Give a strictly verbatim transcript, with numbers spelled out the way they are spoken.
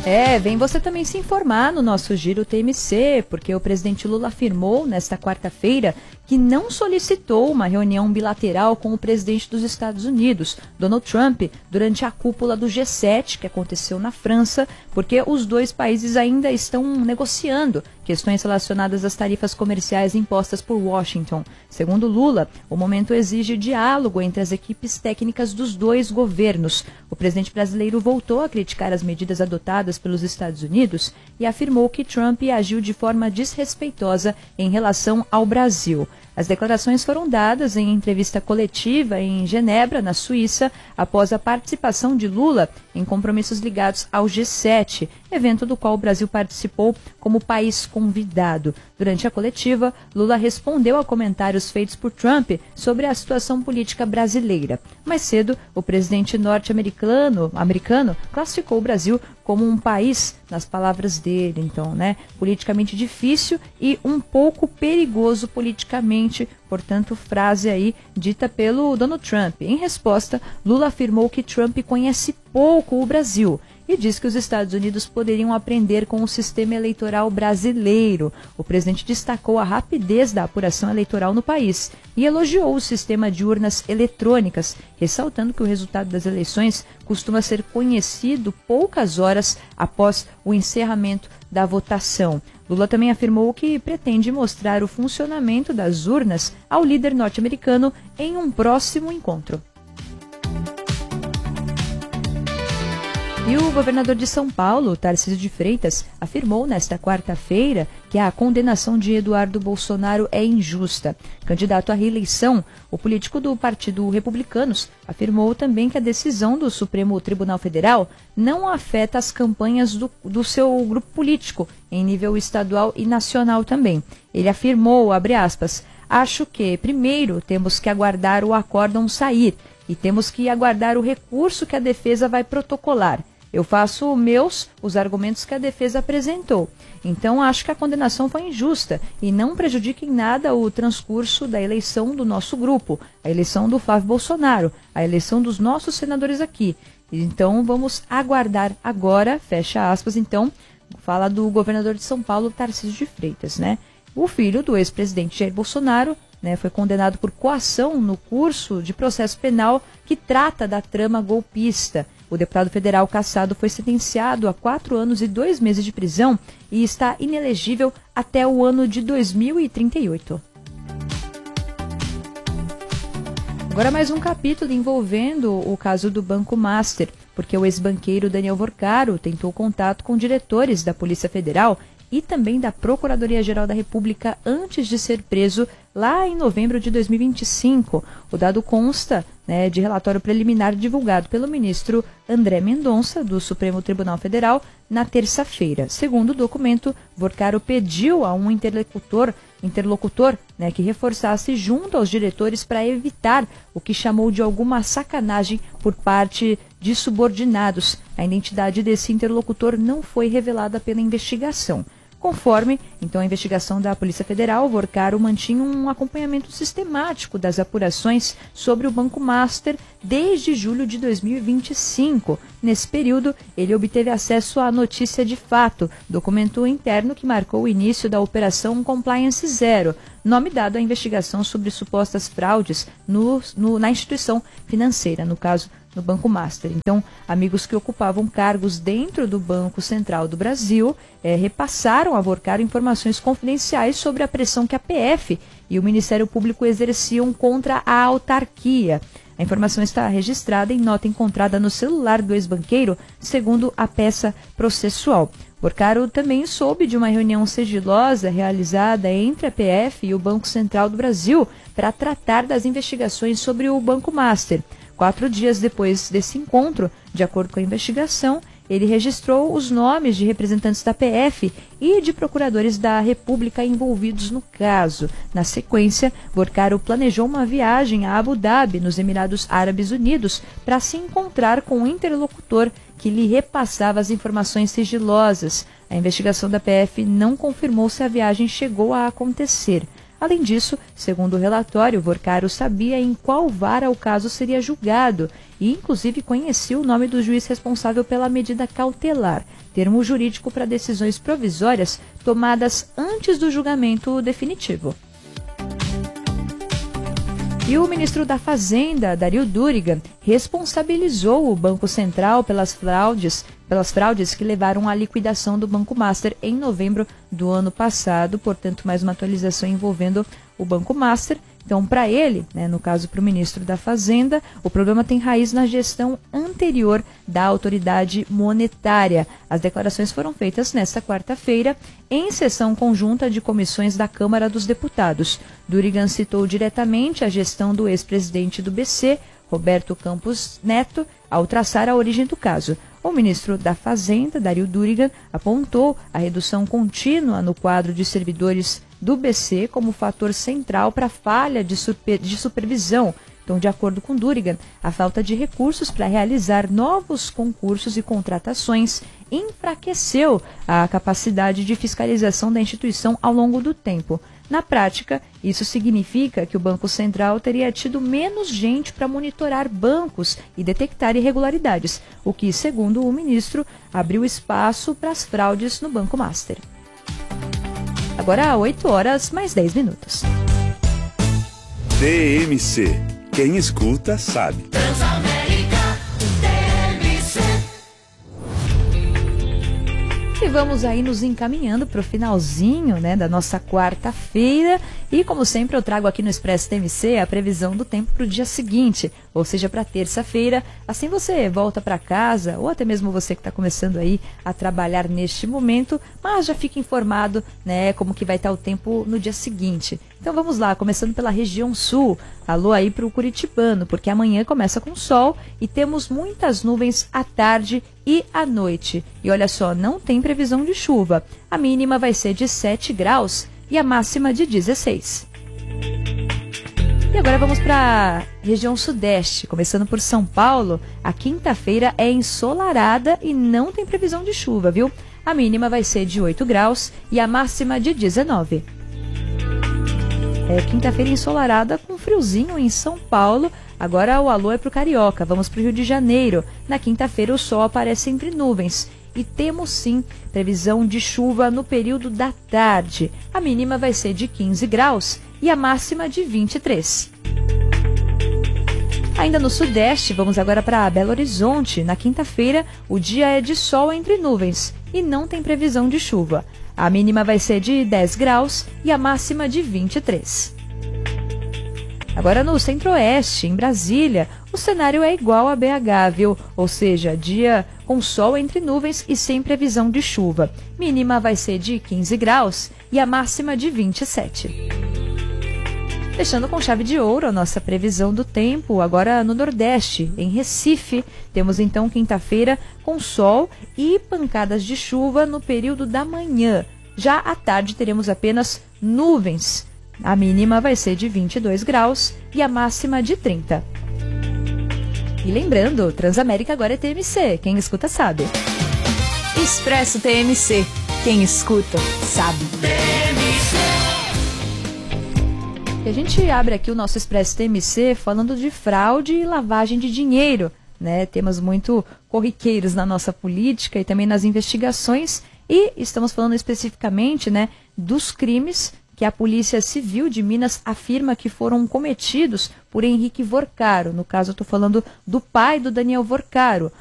É, vem você também se informar no nosso Giro T M C, porque o presidente Lula afirmou nesta quarta-feira que não solicitou uma reunião bilateral com o presidente dos Estados Unidos, Donald Trump, durante a cúpula do G sete, que aconteceu na França, porque os dois países ainda estão negociando questões relacionadas às tarifas comerciais impostas por Washington. Segundo Lula, o momento exige diálogo entre as equipes técnicas dos dois governos. O presidente brasileiro voltou a criticar as medidas adotadas pelos Estados Unidos e afirmou que Trump agiu de forma desrespeitosa em relação ao Brasil. As declarações foram dadas em entrevista coletiva em Genebra, na Suíça, após a participação de Lula em compromissos ligados ao G sete, evento do qual o Brasil participou como país convidado. Durante a coletiva, Lula respondeu a comentários feitos por Trump sobre a situação política brasileira. Mais cedo, o presidente norte-americano americano, classificou o Brasil como um país, nas palavras dele, então, né, politicamente difícil e um pouco perigoso politicamente, portanto, frase aí dita pelo Donald Trump. Em resposta, Lula afirmou que Trump conhece pouco o Brasil e diz que os Estados Unidos poderiam aprender com o sistema eleitoral brasileiro. O presidente destacou a rapidez da apuração eleitoral no país e elogiou o sistema de urnas eletrônicas, ressaltando que o resultado das eleições costuma ser conhecido poucas horas após o encerramento da votação. Lula também afirmou que pretende mostrar o funcionamento das urnas ao líder norte-americano em um próximo encontro. E o governador de São Paulo, Tarcísio de Freitas, afirmou nesta quarta-feira que a condenação de Eduardo Bolsonaro é injusta. Candidato à reeleição, o político do Partido Republicanos afirmou também que a decisão do Supremo Tribunal Federal não afeta as campanhas do, do seu grupo político, em nível estadual e nacional também. Ele afirmou, abre aspas, acho que, primeiro, temos que aguardar o acórdão sair e temos que aguardar o recurso que a defesa vai protocolar. Eu faço meus os argumentos que a defesa apresentou. Então, acho que a condenação foi injusta e não prejudica em nada o transcurso da eleição do nosso grupo, a eleição do Flávio Bolsonaro, a eleição dos nossos senadores aqui. Então, vamos aguardar agora, fecha aspas, então, fala do governador de São Paulo, Tarcísio de Freitas, né? O filho do ex-presidente Jair Bolsonaro, né, foi condenado por coação no curso de processo penal que trata da trama golpista. O deputado federal cassado foi sentenciado a quatro anos e dois meses de prisão e está inelegível até o ano de dois mil e trinta e oito. Agora mais um capítulo envolvendo o caso do Banco Master, porque o ex-banqueiro Daniel Vorcaro tentou contato com diretores da Polícia Federal e também da Procuradoria-Geral da República antes de ser preso lá em novembro de dois mil e vinte e cinco. O dado consta, né, de relatório preliminar divulgado pelo ministro André Mendonça, do Supremo Tribunal Federal, na terça-feira. Segundo o documento, Vorcaro pediu a um interlocutor, interlocutor né, que reforçasse junto aos diretores para evitar o que chamou de alguma sacanagem por parte de subordinados. A identidade desse interlocutor não foi revelada pela investigação. Conforme, então, a investigação da Polícia Federal, Vorcaro mantinha um acompanhamento sistemático das apurações sobre o Banco Master desde julho de dois mil e vinte e cinco. Nesse período, ele obteve acesso à notícia de fato, documento interno que marcou o início da Operação Compliance Zero, nome dado à investigação sobre supostas fraudes no, no, na instituição financeira, no caso no Banco Master. Então, amigos que ocupavam cargos dentro do Banco Central do Brasil eh, repassaram a Vorcaro informações confidenciais sobre a pressão que a P F e o Ministério Público exerciam contra a autarquia. A informação está registrada em nota encontrada no celular do ex-banqueiro, segundo a peça processual. Vorcaro também soube de uma reunião sigilosa realizada entre a P F e o Banco Central do Brasil para tratar das investigações sobre o Banco Master. Quatro dias depois desse encontro, de acordo com a investigação, ele registrou os nomes de representantes da P F e de procuradores da República envolvidos no caso. Na sequência, Vorcaro planejou uma viagem a Abu Dhabi, nos Emirados Árabes Unidos, para se encontrar com um interlocutor que lhe repassava as informações sigilosas. A investigação da P F não confirmou se a viagem chegou a acontecer. Além disso, segundo o relatório, Vorcaro sabia em qual vara o caso seria julgado e, inclusive, conhecia o nome do juiz responsável pela medida cautelar, termo jurídico para decisões provisórias tomadas antes do julgamento definitivo. E o ministro da Fazenda, Dario Durigan, responsabilizou o Banco Central pelas fraudes, pelas fraudes que levaram à liquidação do Banco Master em novembro do ano passado. Portanto, mais uma atualização envolvendo o Banco Master. Então, para ele, né, no caso para o ministro da Fazenda, o problema tem raiz na gestão anterior da autoridade monetária. As declarações foram feitas nesta quarta-feira em sessão conjunta de comissões da Câmara dos Deputados. Durigan citou diretamente a gestão do ex-presidente do B C, Roberto Campos Neto, ao traçar a origem do caso. O ministro da Fazenda, Dario Durigan, apontou a redução contínua no quadro de servidores do B C como fator central para a falha de, super, de supervisão. Então, de acordo com Durigan, a falta de recursos para realizar novos concursos e contratações enfraqueceu a capacidade de fiscalização da instituição ao longo do tempo. Na prática, isso significa que o Banco Central teria tido menos gente para monitorar bancos e detectar irregularidades, o que, segundo o ministro, abriu espaço para as fraudes no Banco Master. Agora, oito horas mais dez minutos. T M C. Quem escuta, sabe. E vamos aí nos encaminhando para o finalzinho, né, da nossa quarta-feira. E, como sempre, eu trago aqui no Expresso T M C a previsão do tempo para o dia seguinte, ou seja, para terça-feira. Assim você volta para casa, ou até mesmo você que está começando aí a trabalhar neste momento, mas já fica informado, né, como que vai estar o tempo no dia seguinte. Então vamos lá, começando pela região sul. Alô aí para o curitibano, porque amanhã começa com sol e temos muitas nuvens à tarde e à noite. E olha só, não tem previsão de chuva. A mínima vai ser de sete graus e a máxima de dezesseis. E agora vamos para a região sudeste, começando por São Paulo. A quinta-feira é ensolarada e não tem previsão de chuva, viu? A mínima vai ser de oito graus e a máxima de dezenove. É quinta-feira ensolarada com friozinho em São Paulo. Agora o alô é para o Carioca. Vamos para o Rio de Janeiro. Na quinta-feira o sol aparece entre nuvens. E temos sim previsão de chuva no período da tarde. A mínima vai ser de quinze graus e a máxima de vinte e três. Ainda no sudeste, vamos agora para Belo Horizonte. Na quinta-feira o dia é de sol entre nuvens e não tem previsão de chuva. A mínima vai ser de dez graus e a máxima de vinte e três. Agora no centro-oeste, em Brasília, o cenário é igual a B H, viu? Ou seja, dia com sol entre nuvens e sem previsão de chuva. Mínima vai ser de quinze graus e a máxima de vinte e sete. Fechando com chave de ouro a nossa previsão do tempo, agora no Nordeste, em Recife, temos então quinta-feira com sol e pancadas de chuva no período da manhã. Já à tarde teremos apenas nuvens. A mínima vai ser de vinte e dois graus e a máxima de trinta. E lembrando, Transamérica agora é T M C, quem escuta sabe. Expresso T M C, quem escuta sabe. E a gente abre aqui o nosso Expresso T M C falando de fraude e lavagem de dinheiro, né? Temas muito corriqueiros na nossa política e também nas investigações, e estamos falando especificamente, né, dos crimes que a Polícia Civil de Minas afirma que foram cometidos por Henrique Vorcaro. No caso, eu estou falando do pai do Daniel Vorcaro,